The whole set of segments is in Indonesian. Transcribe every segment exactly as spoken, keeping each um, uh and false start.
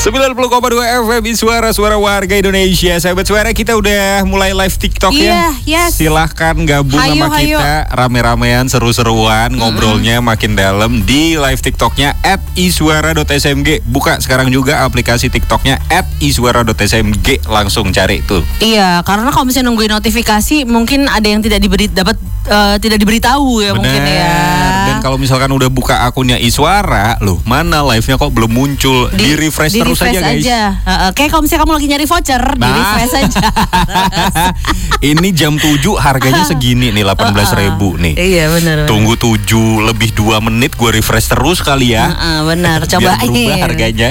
sembilan puluh koma dua F M Suara-suara warga Indonesia. Sahabat suara, kita udah mulai live TikTok Iya, ya. yes. Silahkan gabung Hayo, sama hayo. kita. Rame-ramean, seru-seruan, ngobrolnya makin dalam di live TikToknya at iswara dot s m g. Buka sekarang juga aplikasi TikToknya at iswara dot s m g. Langsung cari tuh. Iya, karena kalau misalnya nungguin notifikasi, mungkin ada yang tidak diberi dapat eh, tidak diberitahu ya. Bener. Mungkin ya. Dan kalau misalkan udah buka akunnya Iswara, loh mana live-nya kok belum muncul? Di, refresh di terus refresh aja guys. aja. Uh, kayak kalau misalnya kamu lagi nyari voucher, di Nah. refresh aja. Ini jam tujuh harganya segini nih, delapan belas ribu nih. Iya benar. Tunggu tujuh lebih dua menit, gue refresh terus kali ya. Uh, benar, Biar cobain. berubah harganya.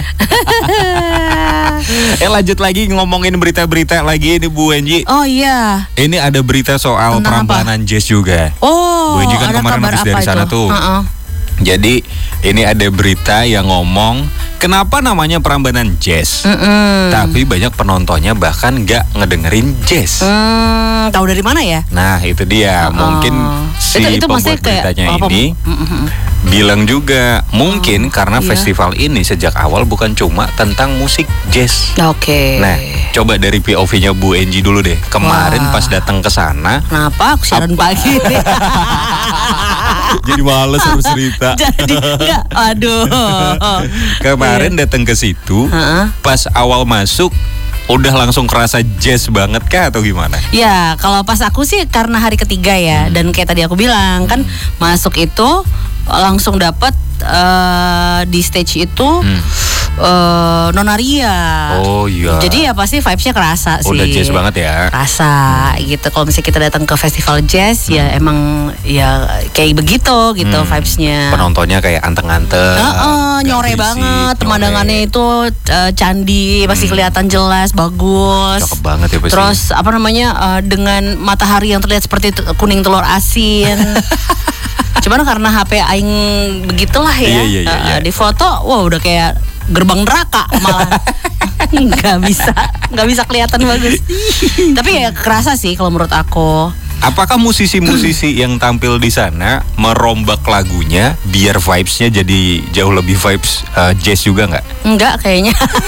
Eh lanjut lagi ngomongin berita-berita lagi ini Bu Enji. Oh iya. Ini ada berita soal Tentang perambanan jazz juga. Oh, Bu Enji kan ada kemarin kabar habis apa dari sana itu? tuh. Uh-uh. Jadi ini ada berita yang ngomong kenapa namanya perambanan jazz, Mm-mm. tapi banyak penontonnya bahkan nggak ngedengerin jazz. Hmm, tahu dari mana ya? Nah itu dia, Oh. mungkin si Itu- itu pembuat maksudnya kayak beritanya apa? ini Mm-mm. bilang juga mungkin karena iya. festival ini sejak awal bukan cuma tentang musik jazz. Oke. Nah, coba dari P O V-nya Bu Enji dulu deh. Kemarin Wah. pas datang ke sana, Kenapa aku siaran pagi nih? jadi males harus cerita. Jadi enggak, aduh. Kemarin datang ke situ, Heeh. pas awal masuk udah langsung kerasa jazz banget kah atau gimana? Ya, kalau pas aku sih karena hari ketiga ya, dan kayak tadi aku bilang kan masuk itu langsung dapat eh, di stage itu eh, Nonaria. Oh iya. Jadi ya pasti vibes-nya kerasa sih. Udah jazz banget ya. Kerasa gitu. Kalau misalnya kita datang ke festival jazz ya emang ya kayak begitu gitu Hmm. vibes-nya. Penontonnya kayak anteng-anteng. Heeh, nggak nyore berisik, banget, nyore. pemandangannya itu eh, candi masih kelihatan jelas, bagus. Cakep banget ya pasti. Terus apa namanya eh, dengan matahari yang terlihat seperti t- kuning telur asin. Cuman karena H P aing begitulah ya. Iya, iya, iya, eh, iya. Di foto, wah udah kayak gerbang neraka malah. Nggak bisa, nggak bisa kelihatan bagus. Tapi ya kerasa sih kalau menurut aku. Apakah musisi-musisi yang tampil di sana merombak lagunya biar vibes-nya jadi jauh lebih vibes uh, jazz juga nggak? Enggak kayaknya.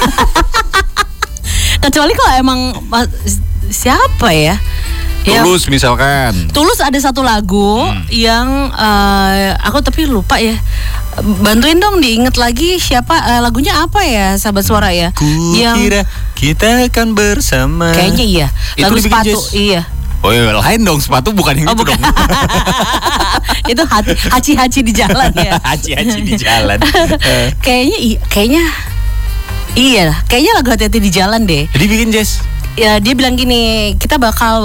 Kecuali kalau emang ma- siapa ya? Ya, Tulus misalkan. Tulus ada satu lagu yang eh, aku tapi lupa ya. Bantuin dong diinget lagi siapa eh, lagunya apa ya sahabat suara ya? Ku kira kita akan bersama. Kayaknya iya. Itu Lagu dibikin sepatu jazz? iya. Oh iya, lain dong, sepatu bukan yang Oh, itu bukan. dong. Itu hati haci-haci di jalan ya. Haci-haci di jalan. Kayaknya i- kayaknya iya, kayaknya lagu hati-hati di jalan deh. Jadi bikin jazz. Ya dia bilang gini, kita bakal